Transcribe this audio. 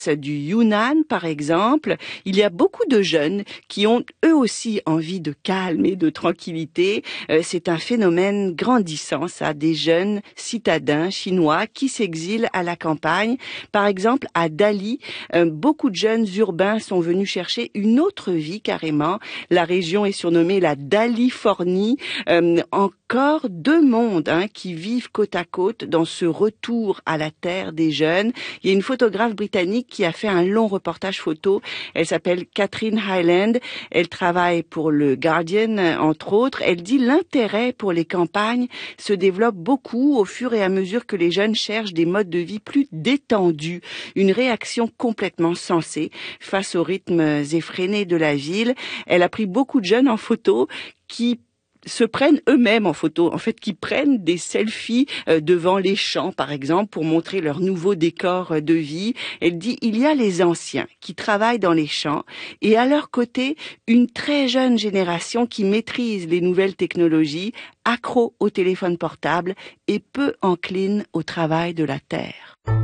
du Yunnan, par exemple, il y a beaucoup de jeunes qui ont eux aussi envie de calme et de tranquillité. C'est un phénomène grandissant, ça, des jeunes citadins chinois qui s'exilent à la campagne. Par exemple, à Dali, beaucoup de jeunes urbains sont venus chercher une autre vie carrément. La région est surnommée la Dalifornie. Encore deux mondes qui vivent côte à côte dans ce retour à la terre des jeunes. Il y a une photographe britannique qui a fait un long reportage photo. Elle s'appelle Catherine Hyland. Elle travaille pour le Guardian, entre autres. Elle dit l'intérêt pour les campagnes se développe beaucoup au fur et à mesure que les jeunes cherchent des modes de vie plus détendus. Une réaction complètement sensée face aux rythmes effrénés de la ville. Elle a pris beaucoup de jeunes en photo qui se prennent eux-mêmes en photo, en fait, qui prennent des selfies devant les champs, par exemple, pour montrer leur nouveau décor de vie. Elle dit, il y a les anciens qui travaillent dans les champs et à leur côté, une très jeune génération qui maîtrise les nouvelles technologies, accro au téléphone portable et peu encline au travail de la terre.